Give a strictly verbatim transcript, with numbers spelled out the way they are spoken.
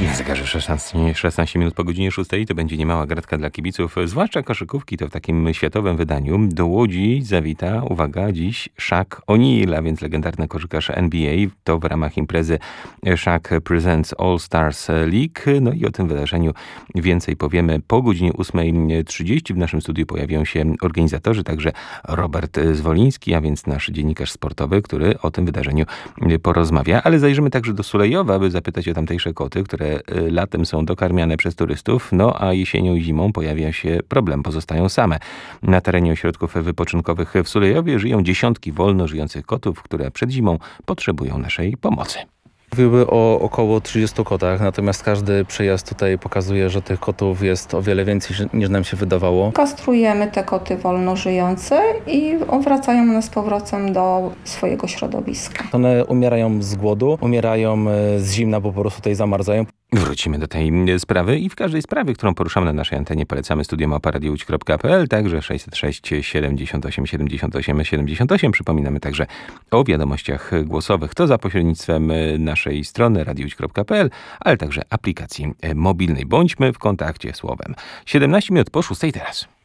Na zegarze szesnaście, szesnaście minut po godzinie szóstej to będzie niemała gratka dla kibiców, zwłaszcza koszykówki, to w takim światowym wydaniu. Do Łodzi zawita, uwaga, dziś Shaq O'Neal, a więc legendarny koszykarz N B A. To w ramach imprezy Shaq Presents All Stars League. No i o tym wydarzeniu więcej powiemy po godzinie ósmej trzydzieści. W naszym studiu pojawią się organizatorzy, także Robert Zwoliński, a więc nasz dziennikarz sportowy, który o tym wydarzeniu porozmawia. Ale zajrzymy także do Sulejowa, aby zapytać o tamtejsze koty, które latem są dokarmiane przez turystów, no a jesienią i zimą pojawia się problem, pozostają same. Na terenie ośrodków wypoczynkowych w Sulejowie żyją dziesiątki wolno żyjących kotów, które przed zimą potrzebują naszej pomocy. Mówiły o około trzydziestu kotach, natomiast każdy przyjazd tutaj pokazuje, że tych kotów jest o wiele więcej niż nam się wydawało. Kastrujemy te koty wolno żyjące i wracają one z powrotem do swojego środowiska. One umierają z głodu, umierają z zimna, bo po prostu tutaj zamarzają. Wrócimy do tej sprawy i w każdej sprawie, którą poruszamy na naszej antenie, polecamy studio małpa radio łódź kropka p l, także sześćset sześć siedemdziesiąt osiem siedemdziesiąt osiem siedemdziesiąt osiem. Przypominamy także o wiadomościach głosowych, to za pośrednictwem naszej strony radio łódź kropka p l, ale także aplikacji mobilnej. Bądźmy w kontakcie słowem. siedemnaście minut po szóstej teraz.